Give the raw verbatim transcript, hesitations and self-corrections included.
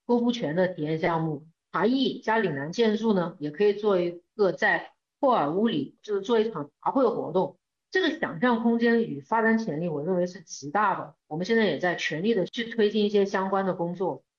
勾布泉的体验项目，茶艺加岭南建筑呢，也可以做一个在霍尔乌里就是做一场茶会活动。这个想象空间与发展潜力，我认为是极大的。我们现在也在全力的去推进一些相关的工作。